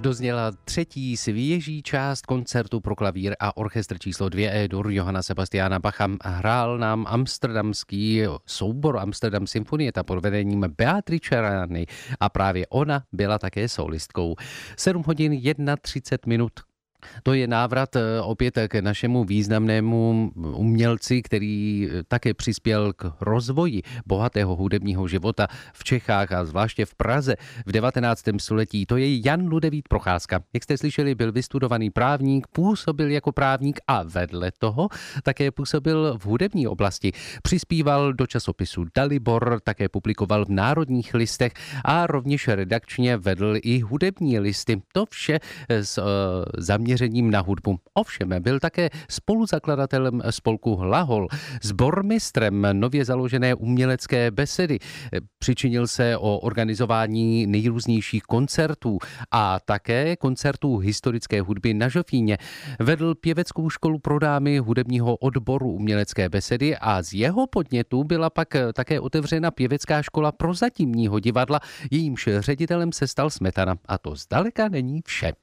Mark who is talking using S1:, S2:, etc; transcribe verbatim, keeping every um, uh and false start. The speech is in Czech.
S1: Dozněla třetí svěží část koncertu pro klavír a orchestr číslo dvě E-dur Johanna Sebastiana Bacha. Hrál nám amsterdamský soubor Amsterdam Symfonietta pod vedením Beatrice Rany a právě ona byla také solistkou. sedm hodin třicet jedna minut. To je návrat opět k našemu významnému umělci, který také přispěl k rozvoji bohatého hudebního života v Čechách a zvláště v Praze v devatenáctém století. To je Jan Ludevít Procházka. Jak jste slyšeli, byl vystudovaný právník, působil jako právník a vedle toho také působil v hudební oblasti. Přispíval do časopisu Dalibor, také publikoval v Národních listech a rovněž redakčně vedl i hudební listy. To vše s uh, zaměřením na hudbu. Ovšem byl také spoluzakladatelem spolku Hlahol, sbormistrem nově založené umělecké besedy. Přičinil se o organizování nejrůznějších koncertů a také koncertů historické hudby na Žofíně. Vedl pěveckou školu pro dámy hudebního odboru umělecké besedy a z jeho podnětu byla pak také otevřena pěvecká škola prozatímního divadla, jejímž ředitelem se stal Smetana. A to zdaleka není vše.